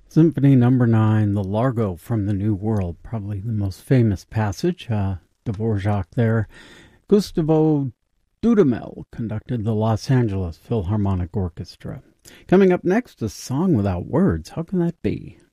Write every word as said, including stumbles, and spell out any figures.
Symphony Number Nine, the Largo from the New World, probably the most famous passage. Uh, Dvorak there. Gustavo Dudamel conducted the Los Angeles Philharmonic Orchestra. Coming up next, A Song Without Words. How can that be?